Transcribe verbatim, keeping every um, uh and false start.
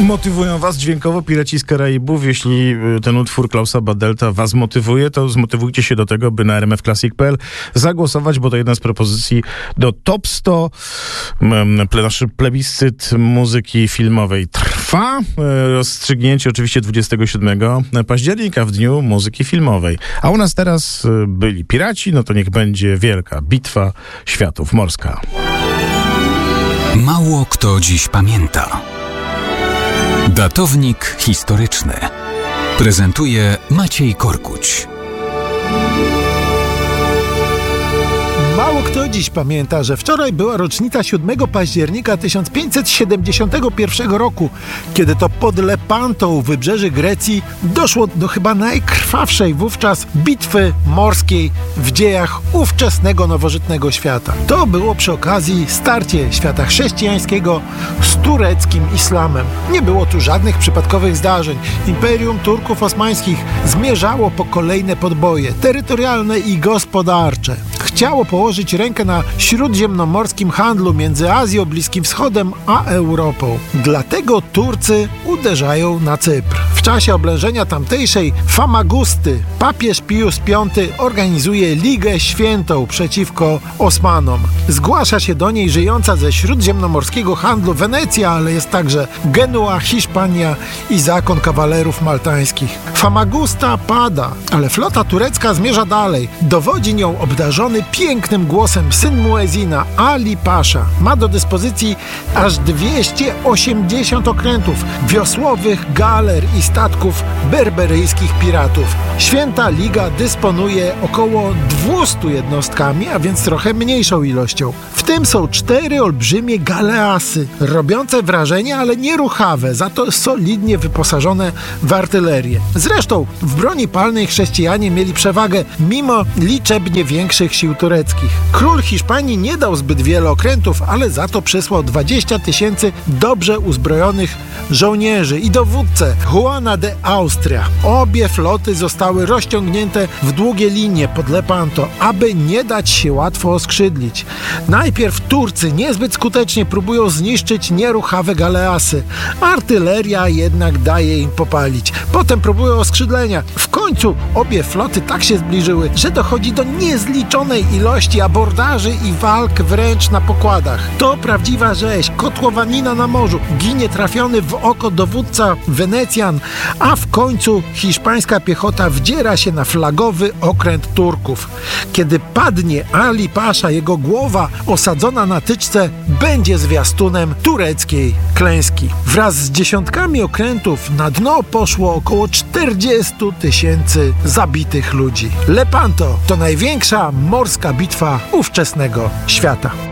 Motywują was dźwiękowo Piraci z Karaibów. Jeśli ten utwór Klausa Badelta was motywuje, to zmotywujcie się do tego, by na r m f classic kropka p l zagłosować, bo to jedna z propozycji do top sto. Nasz plebiscyt muzyki filmowej trwa. Rozstrzygnięcie oczywiście dwudziestego siódmego października w Dniu Muzyki Filmowej. A u nas teraz byli piraci, no to niech będzie wielka bitwa światów morska. Mało kto dziś pamięta. Datownik historyczny prezentuje Maciej Korkuć. Mało kto dziś pamięta, że wczoraj była rocznica siódmego października tysiąc pięćset siedemdziesiątego pierwszego roku, kiedy to pod Lepantą u wybrzeży Grecji doszło do chyba najkrwawszej wówczas bitwy morskiej w dziejach ówczesnego nowożytnego świata. To było przy okazji starcie świata chrześcijańskiego z tureckim islamem. Nie było tu żadnych przypadkowych zdarzeń. Imperium Turków Osmańskich zmierzało po kolejne podboje terytorialne i gospodarcze. Chciało położyć rękę na śródziemnomorskim handlu między Azją, Bliskim Wschodem a Europą. Dlatego Turcy uderzają na Cypr. W czasie oblężenia tamtejszej Famagusty papież Pius piąty organizuje Ligę Świętą przeciwko Osmanom. Zgłasza się do niej żyjąca ze śródziemnomorskiego handlu Wenecja, ale jest także Genua, Hiszpania i zakon kawalerów maltańskich. Famagusta pada, ale flota turecka zmierza dalej. Dowodzi nią obdarzony pięknym głosem syn Muezina, Ali Pasza. Ma do dyspozycji aż dwieście osiemdziesiąt okrętów, wiosłowych galer i statków berberyjskich piratów. Święta Liga dysponuje około dwustu jednostkami, a więc trochę mniejszą ilością. W tym są cztery olbrzymie galeasy, robiące wrażenie, ale nieruchawe, za to solidnie wyposażone w artylerię. Zresztą w broni palnej chrześcijanie mieli przewagę mimo liczebnie większych sił tureckich. Król Hiszpanii nie dał zbyt wiele okrętów, ale za to przysłał dwadzieścia tysięcy dobrze uzbrojonych żołnierzy i dowódcę Juana de Austria. Obie floty zostały rozciągnięte w długie linie pod Lepanto, aby nie dać się łatwo oskrzydlić. Najpierw Turcy niezbyt skutecznie próbują zniszczyć nieruchawe galeasy. Artyleria jednak daje im popalić. Potem próbują oskrzydlenia. W końcu obie floty tak się zbliżyły, że dochodzi do niezliczonej ilości abordaży i walk wręcz na pokładach. To prawdziwa rzeź, kotłowanina na morzu. Ginie trafiony w oko dowódca Wenecjan, a w końcu hiszpańska piechota wdziera się na flagowy okręt Turków. Kiedy padnie Ali Pasza, jego głowa osadzona na tyczce będzie zwiastunem tureckiej klęski. Wraz z dziesiątkami okrętów na dno poszło około czterdziestu tysięcy zabitych ludzi. Lepanto to największa morska bitwa ówczesnego świata.